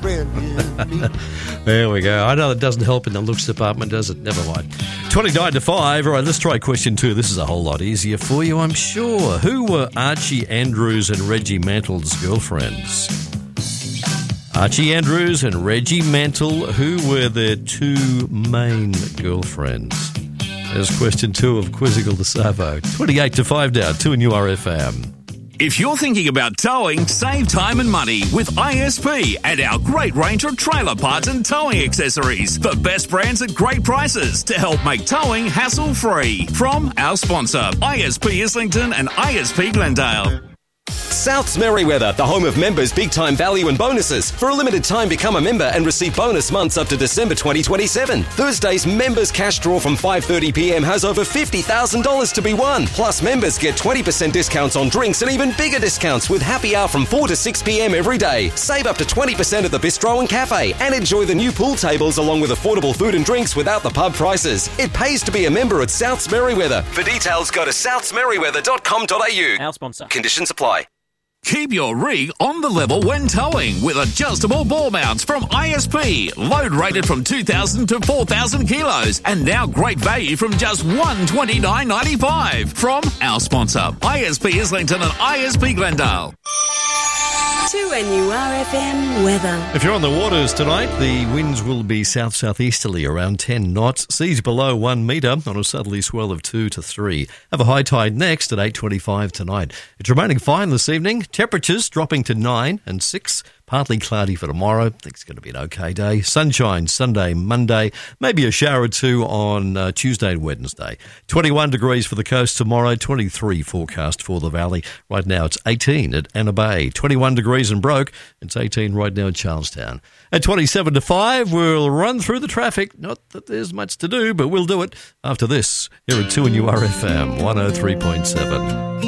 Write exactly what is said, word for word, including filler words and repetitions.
friend in me. There we go. I know it doesn't help in the looks department, does it? Never mind. twenty-nine to five. All right, let's try question two. This is a whole lot easier for you, I'm sure. Who were Archie Andrews and Reggie Mantle's girlfriends? Archie Andrews and Reggie Mantle, who were their two main girlfriends? There's question two of Quizzical de Savo. twenty-eight to five now, two in U R F M. If you're thinking about towing, save time and money with I S P and our great range of trailer parts and towing accessories. The best brands at great prices to help make towing hassle-free. From our sponsor, I S P Islington and I S P Glendale. South's Merriweather, the home of members' big-time value and bonuses. For a limited time, become a member and receive bonus months up to December twenty twenty-seven. Thursday's members' cash draw from five thirty p.m. has over fifty thousand dollars to be won. Plus, members get twenty percent discounts on drinks and even bigger discounts with happy hour from four to six p.m. every day. Save up to twenty percent at the Bistro and Cafe and enjoy the new pool tables along with affordable food and drinks without the pub prices. It pays to be a member at South's Merriweather. For details, go to souths merriweather dot com dot a u. Our sponsor. Conditions apply. Keep your rig on the level when towing with adjustable ball mounts from I S P. Load rated from two thousand to four thousand kilos. And now great value from just one hundred twenty-nine dollars and ninety-five cents from our sponsor, I S P Islington and I S P Glendale. two N U R F M weather. If you're on the waters tonight, the winds will be south-southeasterly around ten knots. Seas below one metre on a southerly swell of two to three. Have a high tide next at eight twenty-five tonight. It's remaining fine this evening. Temperatures dropping to nine and six. Partly cloudy for tomorrow. I think it's going to be an okay day. Sunshine Sunday, Monday. Maybe a shower or two on uh, Tuesday and Wednesday. twenty-one degrees for the coast tomorrow. twenty-three forecast for the valley. Right now it's eighteen at Anna Bay. twenty-one degrees in Broke. It's eighteen right now at Charlestown. At twenty-seven to five, we'll run through the traffic. Not that there's much to do, but we'll do it after this. Here at two N U R F M one oh three point seven.